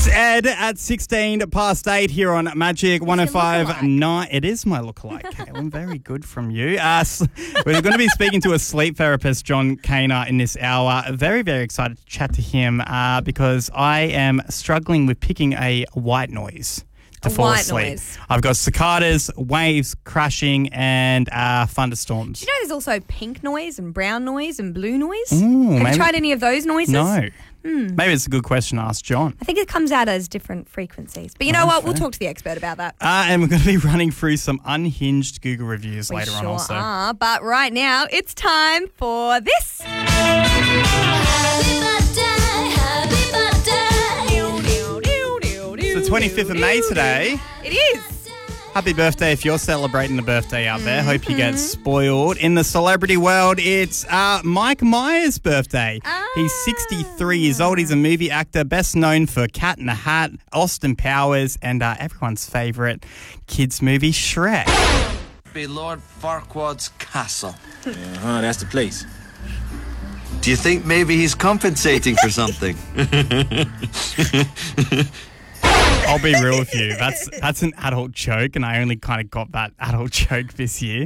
Ed at 8 here on Magic 105.9. It is my lookalike, Caitlin. Very good from you. We're going to be speaking to a sleep therapist, John Kaner, in this hour. Very, very excited to chat to him because I am struggling with picking a white noise to fall asleep. Noise. I've got cicadas, waves crashing, and thunderstorms. Do you know there's also pink noise and brown noise and blue noise? Ooh, Have you tried any of those noises? No. Maybe it's a good question to ask John. I think it comes out as different frequencies. But you know what? We'll talk to the expert about that. And we're going to be running through some unhinged Google reviews later on also. Are, but right now, it's time for this. It's the 25th of May today. It is. Happy birthday if you're celebrating a birthday out there. Hope you get spoiled. In the celebrity world, it's Mike Myers' birthday. He's 63 years old. He's a movie actor, best known for Cat in the Hat, Austin Powers, and everyone's favourite kids movie, Shrek. Be Lord Farquaad's castle. That's the place. Do you think maybe he's compensating for something? I'll be real with you. That's an adult joke, and I only kind of got that adult joke this year.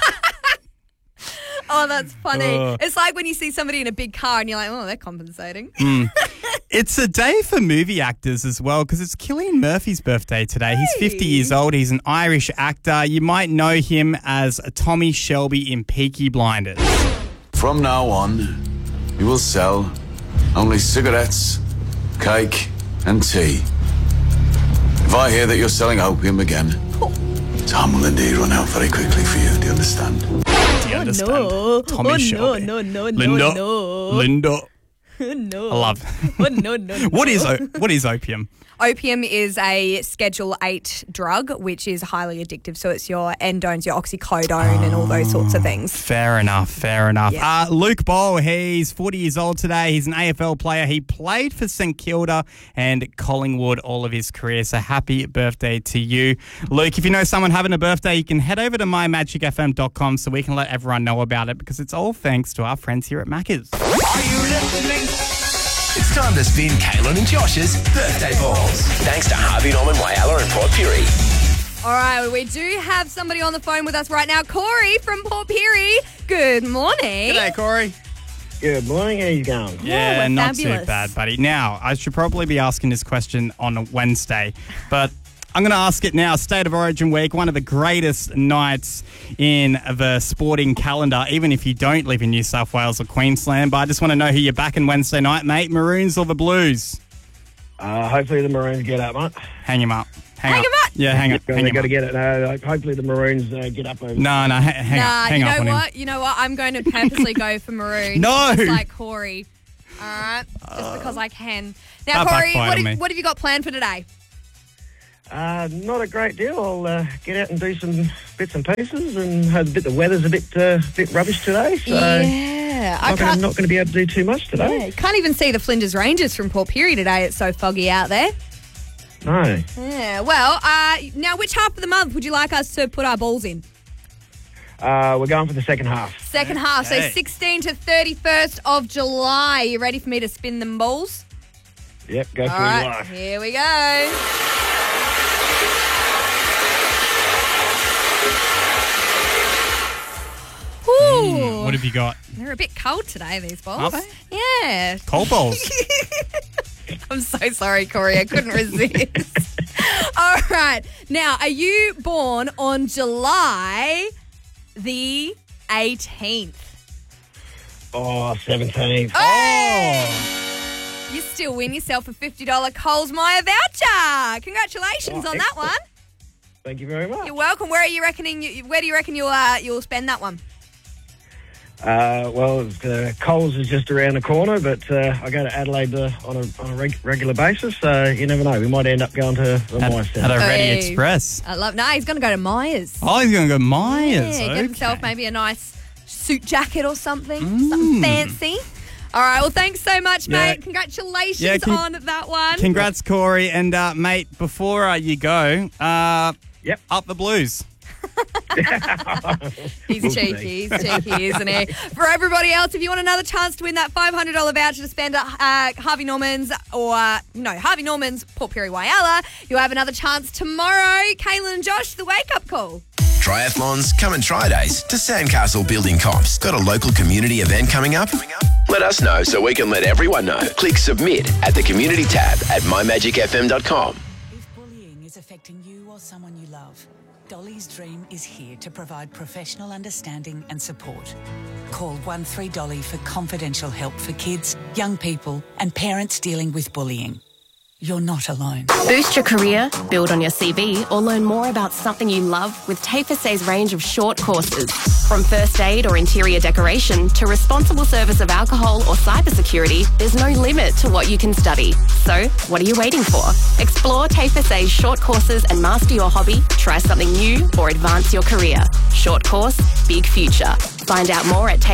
Oh, that's funny. It's like when you see somebody in a big car and you're like, oh, they're compensating. It's a day for movie actors as well because it's Cillian Murphy's birthday today. He's 50 years old. He's an Irish actor. You might know him as Tommy Shelby in Peaky Blinders. From now on, you will sell only cigarettes, cake and tea. If I hear that you're selling opium again, time will indeed run out very quickly for you. Do you understand? Do you understand? No. Tommy Shelby. No. Linda. No. I love. No. What is opium? Opium is a Schedule 8 drug, which is highly addictive. So it's your endones, your oxycodone and all those sorts of things. Fair enough. Yeah. Luke Ball, he's 40 years old today. He's an AFL player. He played for St Kilda and Collingwood all of his career. So happy birthday to you. Luke, if you know someone having a birthday, you can head over to mymagicfm.com so we can let everyone know about it because it's all thanks to our friends here at Macca's. Are you listening? It's time to spin Caitlin and Josh's birthday balls. Thanks to Harvey Norman Whyalla and Port Pirie. All right, we do have somebody on the phone with us right now. Corey from Port Pirie. Good morning. G'day, Corey. Good morning. How you going? Yeah, we're not fabulous. too bad, buddy. Now, I should probably be asking this question on a Wednesday, but I'm going to ask it now. State of Origin week, one of the greatest nights in the sporting calendar, even if you don't live in New South Wales or Queensland. But I just want to know who you're backing Wednesday night, mate. Maroons or the Blues? Hopefully the Maroons get up, mate. Hang him up. Hang him up? Yeah, hang up. They've got to get it. No, hopefully the Maroons get up over. No, hang up on him. You know what? I'm going to purposely go for Maroons. No. Just like Corey. All right? Just because I can. Now, That Corey, backfired on me. what have you got planned for today? Not a great deal. I'll get out and do some bits and pieces, and the weather's a bit rubbish today, so Yeah. I'm not going to be able to do too much today. Yeah, you can't even see the Flinders Rangers from Port Pirie today. It's so foggy out there. No. Yeah. Well, now which half of the month would you like us to put our balls in? We're going for the second half. Second half. So Okay. 16 to 31st of July. You ready for me to spin them balls? Yep, go for All your right. life. Here we go. Ooh. What have you got? They're a bit cold today, these balls. Are they? Yeah. Cold balls. I'm so sorry, Corey. I couldn't resist. All right. Now, are you born on July the 18th? Oh, 17. Oh! You still win yourself a $50 Coles Myer voucher. Congratulations on that one. Thank you very much. You're welcome. Where do you reckon you'll spend that one? Coles is just around the corner, but I go to Adelaide on a regular basis, so you never know. We might end up going to the Myers At Centre. a Ready Hey. Express. I love. No, he's going to go to Myers. Oh, he's going to go Myers. Yeah, Okay. get himself maybe a nice suit jacket or something, something fancy. All right, well, thanks so much, mate. Yeah. Congratulations Yeah, on that one. Congrats, Corey. And, mate, before you go, Yep. up the Blues. He's cheeky, isn't he? For everybody else, if you want another chance to win that $500 voucher to spend at Harvey Norman's Harvey Norman's, Port Pirie Whyalla, you'll have another chance tomorrow. Kaylin and Josh, the wake-up call. Triathlons, come and try days to Sandcastle Building Comps. Got a local community event coming up? Let us know so we can let everyone know. Click submit at the community tab at mymagicfm.com. If bullying is affecting you or someone you love, Dolly's Dream is here to provide professional understanding and support. Call 13Dolly for confidential help for kids, young people and parents dealing with bullying. You're not alone. Boost your career, build on your CV, or learn more about something you love with TAFES's range of short courses. From first aid or interior decoration to responsible service of alcohol or cybersecurity, there's no limit to what you can study. So, what are you waiting for? Explore TAFES's short courses and master your hobby, try something new, or advance your career. Short course, big future. Find out more at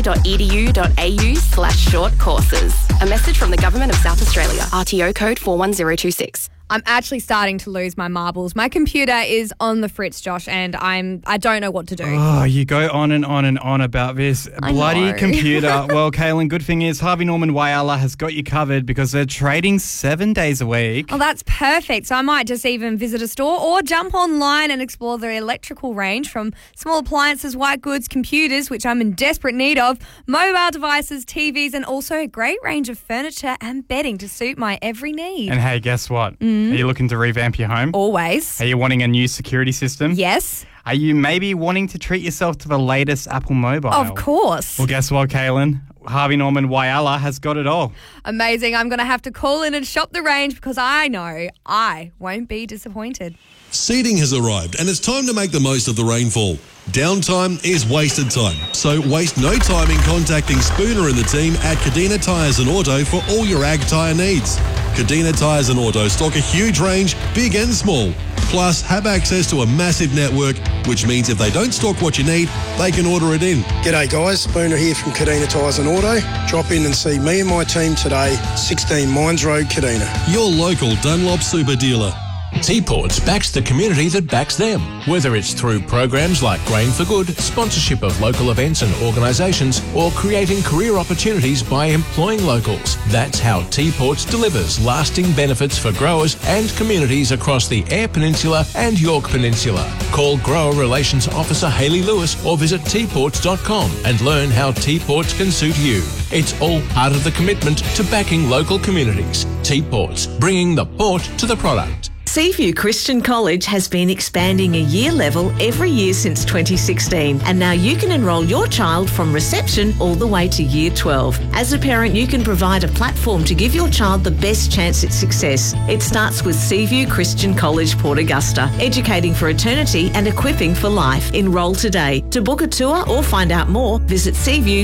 tafesa.edu.au/short courses. A message from the Government of South Australia. RTO code 41026. I'm actually starting to lose my marbles. My computer is on the fritz, Josh, and I don't know what to do. Oh, you go on and on and on about this bloody computer. Well, Kaylin, good thing is Harvey Norman Whyalla has got you covered because they're trading 7 days a week. Oh, that's perfect. So I might just even visit a store or jump online and explore their electrical range from small appliances, white goods, computers, which I'm in desperate need of, mobile devices, TVs, and also a great range of furniture and bedding to suit my every need. And hey, guess what? Are you looking to revamp your home? Always. Are you wanting a new security system? Yes. Are you maybe wanting to treat yourself to the latest Apple mobile? Of course. Well, guess what, Kaylin? Harvey Norman Whyalla has got it all. Amazing. I'm going to have to call in and shop the range because I know I won't be disappointed. Seeding has arrived and it's time to make the most of the rainfall. Downtime is wasted time, so waste no time in contacting Spooner and the team at Kadina Tyres and Auto for all your ag tyre needs. Kadina Tyres and Auto stock a huge range, big and small, plus have access to a massive network, which means if they don't stock what you need, they can order it in. G'day guys, Spooner here from Kadina Tyres and Auto. Drop in and see me and my team today, 16 Mines Road, Kadina. Your local Dunlop super dealer. T-Ports backs the community that backs them. Whether it's through programs like Grain for Good, sponsorship of local events and organisations, or creating career opportunities by employing locals. That's how T-Ports delivers lasting benefits for growers and communities across the Eyre Peninsula and York Peninsula. Call Grower Relations Officer Hayley Lewis or visit tports.com and learn how T-Ports can suit you. It's all part of the commitment to backing local communities. T-Ports, bringing the port to the product. Seaview Christian College has been expanding a year level every year since 2016, and now you can enrol your child from reception all the way to year 12. As a parent, you can provide a platform to give your child the best chance at success. It starts with Seaview Christian College, Port Augusta, educating for eternity and equipping for life. Enrol today. To book a tour or find out more, visit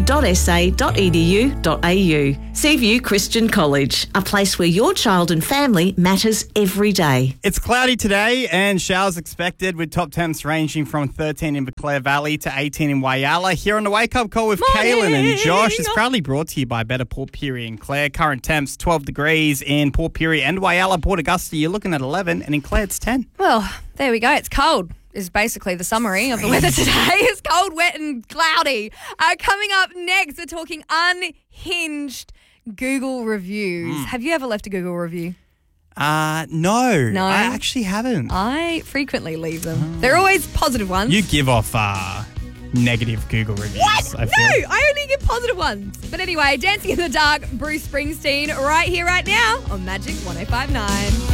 seaview.sa.edu.au. Seaview Christian College, a place where your child and family matters every day. It's cloudy today and showers expected with top temps ranging from 13 in Clare Valley to 18 in Whyalla. Here on the Wake Up Call with Kaylin and Josh is proudly brought to you by Better Port Pirie and Clare. Current temps 12 degrees in Port Pirie and Whyalla. Port Augusta, you're looking at 11, and in Clare it's 10. Well, there we go. It's cold is basically the summary of the weather today. It's cold, wet and cloudy. Coming up next, we're talking unhinged Google reviews. Have you ever left a Google review? No. I actually haven't. I frequently leave them. They're always positive ones. You give off negative Google reviews. What? I feel. No, I only get positive ones. But anyway, Dancing in the Dark, Bruce Springsteen, right here, right now on Magic 105.9.